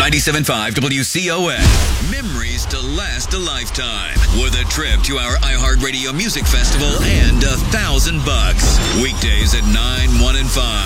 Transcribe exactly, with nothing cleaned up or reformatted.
ninety-seven point five W C O S. Memories to last a lifetime. With a trip to our iHeartRadio Music Festival and a thousand bucks. Weekdays at nine, one, and five.